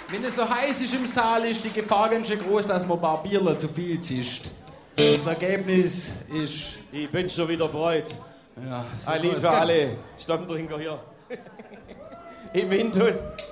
Wenn es so heiß ist im Saal, ist die Gefahr ganz schön groß, dass man ein paar Bierler zu viel zischt. Das Ergebnis ist... Ich bin schon wieder bereit. Ja, so Ein Lied für alle Stammtrinker hier. Im Indus.